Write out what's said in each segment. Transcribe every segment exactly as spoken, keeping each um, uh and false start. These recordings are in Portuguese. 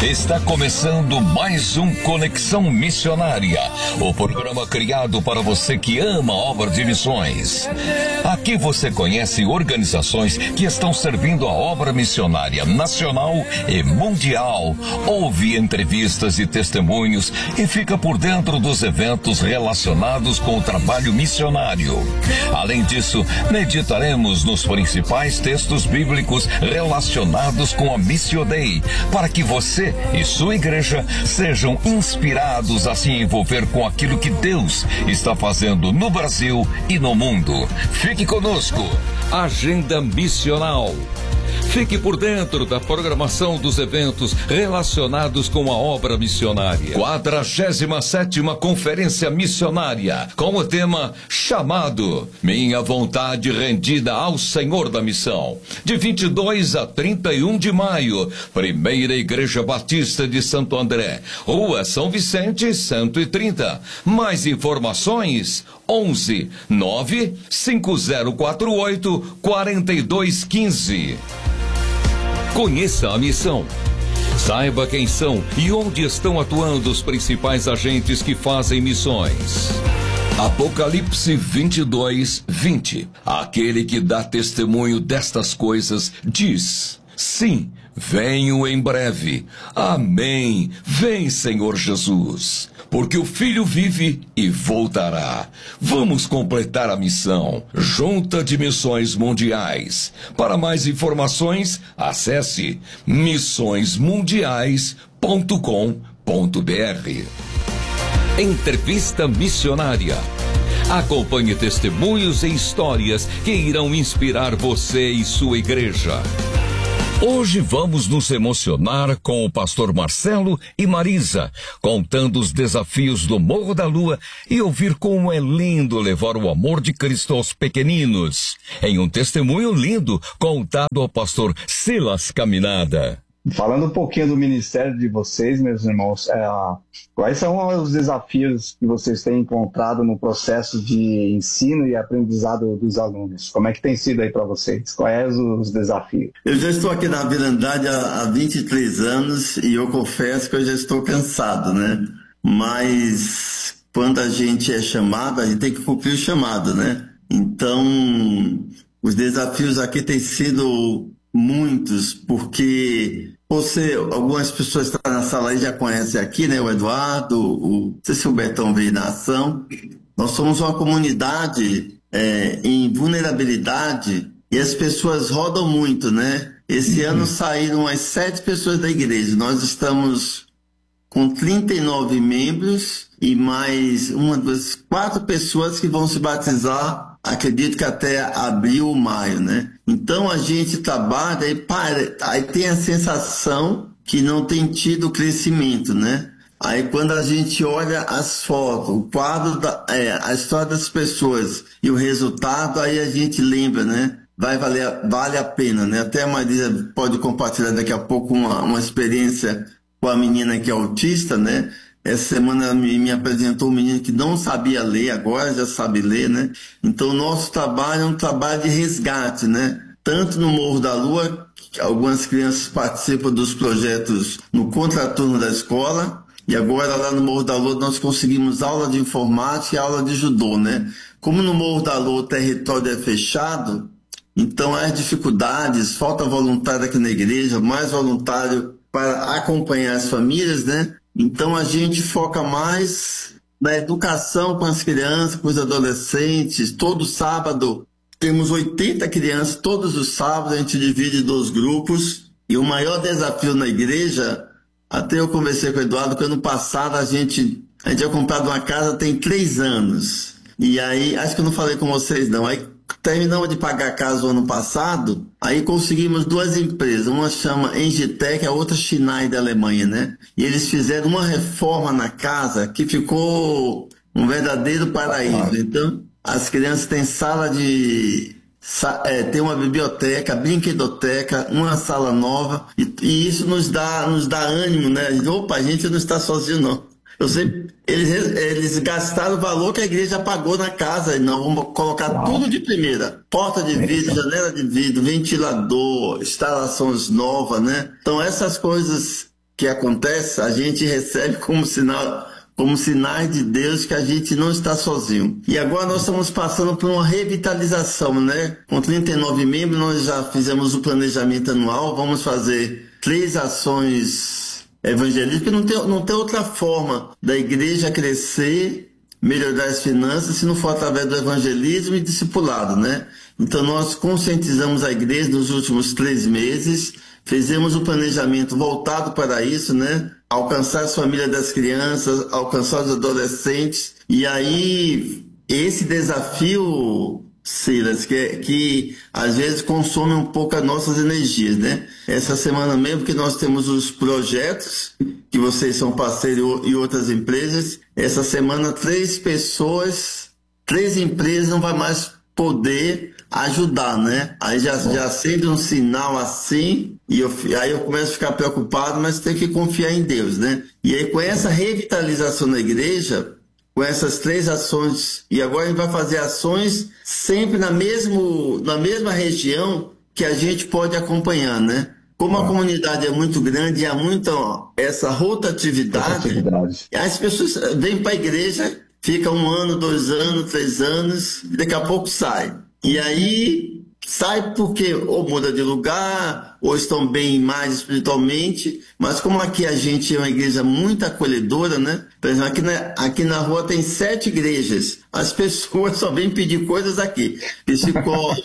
Está começando mais um Conexão Missionária, o programa criado para você que ama a obra de missões. Aqui você conhece organizações que estão servindo a obra missionária nacional e mundial. Ouve entrevistas e testemunhos e fica por dentro dos eventos relacionados com o trabalho missionário. Além disso, meditaremos nos principais textos bíblicos relacionados com a Missio Dei, para que você e sua igreja sejam inspirados a se envolver com aquilo que Deus está fazendo no Brasil e no mundo. Fique conosco. Agenda Missional. Fique por dentro da programação dos eventos relacionados com a obra missionária. quadragésima sétima Conferência Missionária, com o tema Chamado, Minha Vontade Rendida ao Senhor da Missão. De vinte e dois a trinta e um de maio, Primeira Igreja Batista de Santo André, Rua São Vicente, cento e trinta. Mais informações, onze nove cinco zero quatro oito quatro dois um cinco. Conheça a missão. Saiba quem são e onde estão atuando os principais agentes que fazem missões. Apocalipse vinte e dois, vinte. Aquele que dá testemunho destas coisas diz: sim, venho em breve. Amém. Vem, Senhor Jesus. Porque o Filho vive e voltará. Vamos completar a missão. Junta de Missões Mundiais. Para mais informações, acesse missões mundiais ponto com ponto br. Entrevista Missionária. Acompanhe testemunhos e histórias que irão inspirar você e sua igreja. Hoje vamos nos emocionar com o pastor Marcelo e Marisa, contando os desafios do Morro da Lua e ouvir como é lindo levar o amor de Cristo aos pequeninos. Em um testemunho lindo contado ao pastor Silas Caminada. Falando um pouquinho do ministério de vocês, meus irmãos, é, quais são os desafios que vocês têm encontrado no processo de ensino e aprendizado dos alunos? Como é que tem sido aí para vocês? Quais os desafios? Eu já estou aqui na Vila Andrade há, há vinte e três anos e eu confesso que eu já estou cansado, né? Mas quando a gente é chamado, a gente tem que cumprir o chamado, né? Então, os desafios aqui têm sido muitos, porque você, algumas pessoas que estão na sala aí já conhecem aqui, né? O Eduardo, o, não sei se o Betão veio na ação. Nós somos uma comunidade é, em vulnerabilidade e as pessoas rodam muito, né? Esse uhum. ano saíram umas sete pessoas da igreja. Nós estamos com trinta e nove membros e mais uma, duas, quatro pessoas que vão se batizar, acredito que até abril ou maio, né? Então a gente trabalha e para, aí tem a sensação que não tem tido crescimento, né? Aí quando a gente olha as fotos, o quadro, da, é, a história das pessoas e o resultado, aí a gente lembra, né? Vai valer, vale a pena, né? Até a Marisa pode compartilhar daqui a pouco uma, uma experiência com a menina que é autista, né? Essa semana ela me, me apresentou um menino que não sabia ler, agora já sabe ler, né? Então o nosso trabalho é um trabalho de resgate, né? Tanto no Morro da Lua, que algumas crianças participam dos projetos no contraturno da escola, e agora lá no Morro da Lua nós conseguimos aula de informática e aula de judô, né? Como no Morro da Lua o território é fechado, então há dificuldades, falta voluntário aqui na igreja, mais voluntário para acompanhar as famílias, né? Então a gente foca mais na educação com as crianças, com os adolescentes. Todo sábado temos oitenta crianças, todos os sábados a gente divide em dois grupos. E o maior desafio na igreja, até eu conversei com o Eduardo, que ano passado a gente, a gente tinha comprado uma casa tem três anos. E aí, acho que eu não falei com vocês não, aí terminamos de pagar a casa o ano passado, aí conseguimos duas empresas, uma chama Engitec, a outra Schneider da Alemanha, né? E eles fizeram uma reforma na casa que ficou um verdadeiro paraíso. Então, as crianças têm sala de... É, tem uma biblioteca, brinquedoteca, uma sala nova, e, e isso nos dá, nos dá ânimo, né? Opa, a gente não está sozinho, não. Eu sei, eles, eles gastaram o valor que a igreja pagou na casa. Não, vamos colocar Uau. tudo de primeira. Porta de vidro, janela de vidro, ventilador, instalações novas, né? Então essas coisas que acontece, a gente recebe como sinal, como sinais de Deus que a gente não está sozinho. E agora nós estamos passando por uma revitalização, né? Com trinta e nove membros, nós já fizemos o planejamento anual, vamos fazer três ações evangelísticas, não tem, não tem outra forma da igreja crescer, melhorar as finanças, se não for através do evangelismo e discipulado, né? Então nós conscientizamos a igreja nos últimos três meses, fizemos um planejamento voltado para isso, né? Alcançar as famílias das crianças, alcançar os adolescentes. E aí, esse desafio, Silas, que, que às vezes consome um pouco as nossas energias, né? Essa semana mesmo que nós temos os projetos, que vocês são parceiros e outras empresas, essa semana três pessoas, três empresas não vai mais poder ajudar, né? Aí já, já acende um sinal assim, e eu, aí eu começo a ficar preocupado, mas tem que confiar em Deus, né? E aí com essa revitalização na igreja, com essas três ações, e agora a gente vai fazer ações sempre na, mesmo, na mesma região que a gente pode acompanhar, né? Como a comunidade é muito grande e há muita essa rotatividade, rotatividade. As pessoas vêm para a igreja, ficam um ano, dois anos, três anos, daqui a pouco sai. E aí sai porque ou muda de lugar, ou estão bem mais espiritualmente, mas como aqui a gente é uma igreja muito acolhedora, né? Por exemplo, aqui na, aqui na rua tem sete igrejas, as pessoas só vêm pedir coisas aqui, psicólogo,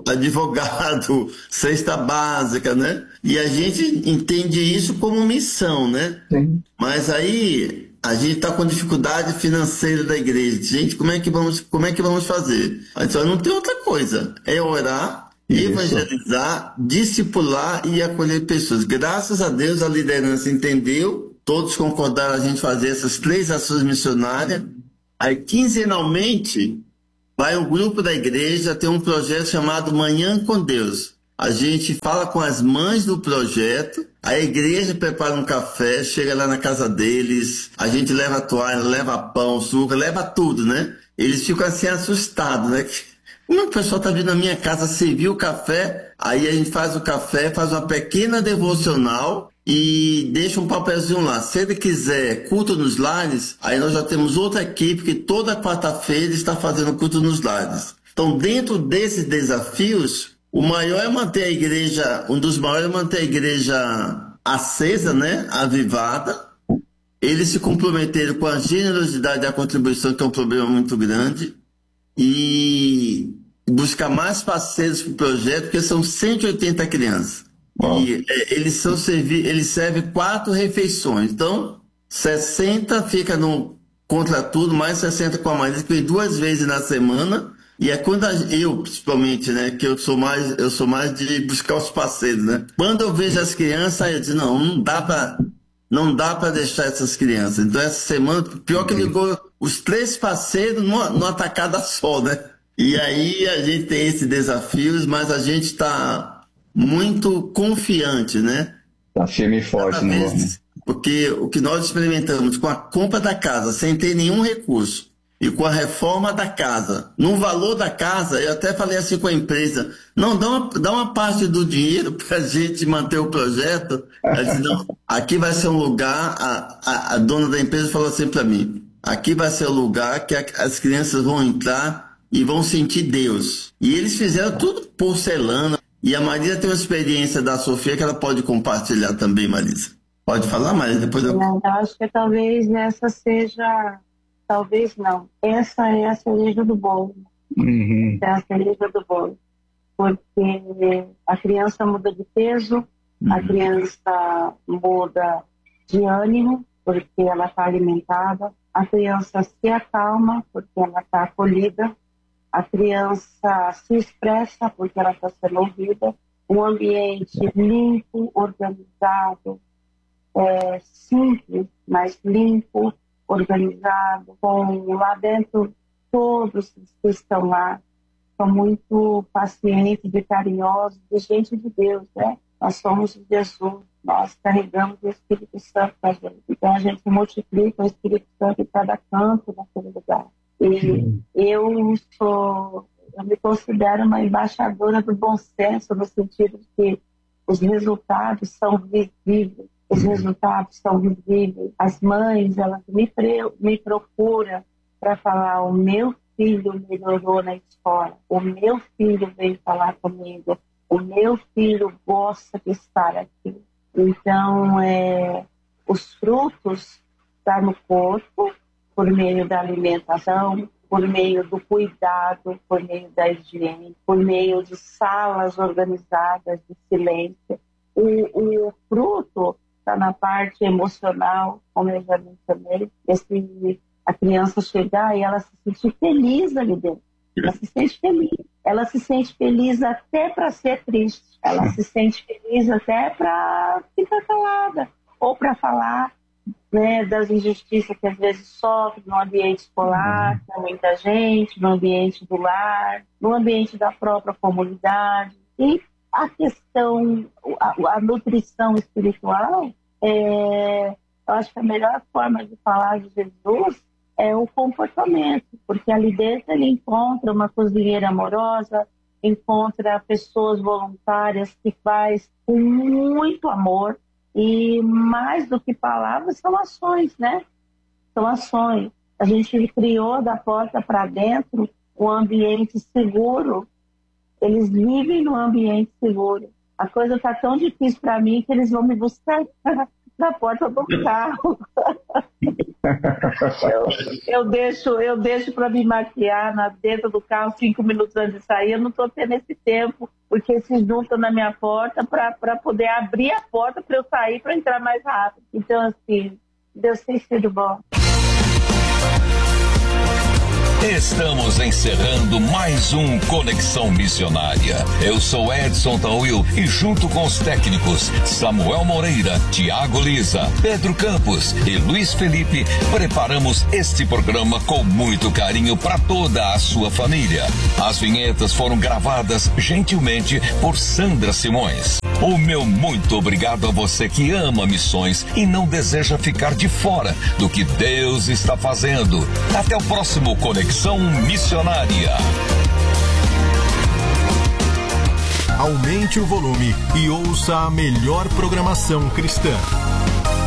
advogado, cesta básica, né? E a gente entende isso como missão, né? Sim. Mas aí a gente está com dificuldade financeira da igreja. Gente, como é que vamos, como é que vamos fazer? Então não tem outra coisa, é orar, isso. Evangelizar, discipular e acolher pessoas. Graças a Deus a liderança entendeu, todos concordaram a gente fazer essas três ações missionárias. Aí quinzenalmente vai um grupo da igreja, tem um projeto chamado Manhã com Deus. A gente fala com as mães do projeto, a igreja prepara um café, chega lá na casa deles, a gente leva toalha, leva pão, suco, leva tudo, né? Eles ficam assim assustados, né? Como o pessoal tá vindo na minha casa servir o café, aí a gente faz o café, faz uma pequena devocional e deixa um papelzinho lá. Se ele quiser culto nos lares, aí nós já temos outra equipe que toda quarta-feira está fazendo culto nos lares. Então, dentro desses desafios, o maior é manter a igreja, um dos maiores é manter a igreja acesa, né? Avivada. Eles se comprometeram com a generosidade e a contribuição, que é um problema muito grande, e buscar mais parceiros para o projeto, porque são cento e oitenta crianças. Bom. E é, eles, são servi eles servem quatro refeições. Então, sessenta fica no contra tudo, mais sessenta com a Maria, que vem duas vezes na semana. E é quando eu, principalmente, né, que eu sou mais, eu sou mais de buscar os parceiros, né? Quando eu vejo as crianças, eu digo, não, não dá para não dá para deixar essas crianças. Então essa semana, pior que ligou os três parceiros numa, numa tacada só, né? E aí a gente tem esses desafios, mas a gente está muito confiante, né? Tá firme e forte, né? Porque o que nós experimentamos com a compra da casa, sem ter nenhum recurso, e com a reforma da casa, no valor da casa, eu até falei assim com a empresa, não, dá uma, dá uma parte do dinheiro para a gente manter o projeto. Disse, não, aqui vai ser um lugar, a, a, a dona da empresa falou assim para mim, aqui vai ser o lugar que a, as crianças vão entrar e vão sentir Deus. E eles fizeram tudo porcelana, e a Marisa tem uma experiência da Sofia que ela pode compartilhar também, Marisa. Pode falar, Marisa? Depois eu... Não, eu acho que talvez essa seja... Talvez não. Essa é a cereja do bolo. Uhum. É a cereja do bolo. Porque a criança muda de peso, uhum. a criança muda de ânimo, porque ela está alimentada, a criança se acalma, porque ela está acolhida, a criança se expressa, porque ela está sendo ouvida, um ambiente limpo, organizado, é, simples, mas limpo, organizado, com lá dentro todos que estão lá são muito pacientes e carinhosos, de gente de Deus, né? Nós somos de Jesus, nós carregamos o Espírito Santo com a gente, então a gente multiplica o Espírito Santo em cada canto naquele lugar. E Sim. eu sou, eu me considero uma embaixadora do bom senso, no sentido de que os resultados são visíveis. os resultados são visíveis. As mães, elas me, pre- me procuram para falar: o meu filho melhorou na escola, o meu filho veio falar comigo, o meu filho gosta de estar aqui. Então, é, os frutos estão no corpo, por meio da alimentação, por meio do cuidado, por meio da higiene, por meio de salas organizadas de silêncio. O, o fruto está na parte emocional, como eu já mencionei, esse, a criança chegar e ela se sentir feliz ali dentro. Ela se sente feliz. Ela se sente feliz até para ser triste. Ela se sente feliz até para ficar calada ou para falar, né, das injustiças que às vezes sofre no ambiente escolar, com muita gente, no ambiente do lar, no ambiente da própria comunidade. E a questão, a, a nutrição espiritual, é, eu acho que a melhor forma de falar de Jesus é o comportamento, porque ali dentro ele encontra uma cozinheira amorosa, encontra pessoas voluntárias que faz com muito amor, e mais do que palavras são ações, né? São ações. A gente criou da porta para dentro um ambiente seguro. Eles vivem no ambiente seguro. A coisa está tão difícil para mim que eles vão me buscar na porta do carro. eu, eu deixo, eu deixo para me maquiar na, dentro do carro cinco minutos antes de sair. Eu não estou tendo esse tempo, porque se juntam na minha porta para poder abrir a porta para eu sair, para entrar mais rápido. Então, assim, Deus tem sido bom. Estamos encerrando mais um Conexão Missionária. Eu sou Edson Tawil e junto com os técnicos Samuel Moreira, Tiago Lisa, Pedro Campos e Luiz Felipe, preparamos este programa com muito carinho para toda a sua família. As vinhetas foram gravadas gentilmente por Sandra Simões. O meu muito obrigado a você que ama missões e não deseja ficar de fora do que Deus está fazendo. Até o próximo Conexão Missionária. Aumente o volume e ouça a melhor programação cristã.